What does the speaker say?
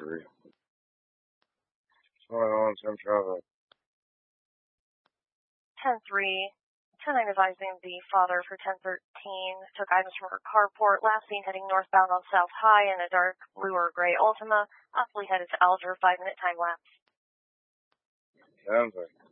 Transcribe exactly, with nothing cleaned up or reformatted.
three. twenty-one, ten traffic. ten three. ten nine advising the father for ten thirteen. Took items from her carport. Last seen heading northbound on South High in a dark blue or gray Ultima. Possibly headed to Alger. Five minute time lapse. ten six.